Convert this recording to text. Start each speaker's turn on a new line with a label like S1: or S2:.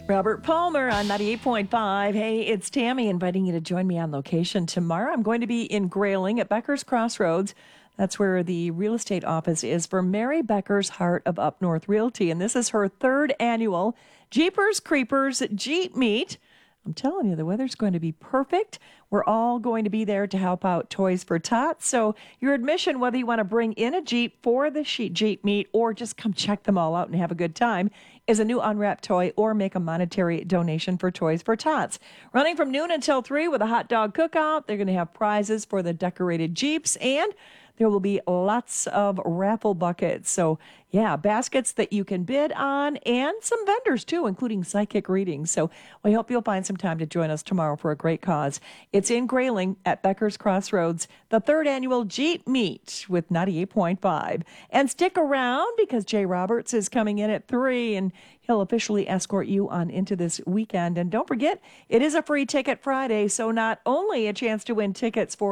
S1: Robert Palmer on 98.5. Hey, it's Tammy inviting you to join me on location tomorrow. I'm going to be in Grayling at Becker's Crossroads. That's where the real estate office is for Mary Becker's Heart of Up North Realty. And this is her third annual Jeepers Creepers Jeep Meet. I'm telling you, the weather's going to be perfect. We're all going to be there to help out Toys for Tots. So your admission, whether you want to bring in a Jeep for the Jeep Meet or just come check them all out and have a good time, is a new unwrapped toy or make a monetary donation for Toys for Tots. Running from noon until 3 with a hot dog cookout. They're going to have prizes for the decorated Jeeps, and there will be lots of raffle buckets. So, yeah, baskets that you can bid on and some vendors, too, including psychic readings. So we hope you'll find some time to join us tomorrow for a great cause. It's in Grayling at Becker's Crossroads, the third annual Jeep Meet with 98.5. And stick around because Jay Roberts is coming in at 3, and he'll officially escort you on into this weekend. And don't forget, it is a free ticket Friday, so not only a chance to win tickets for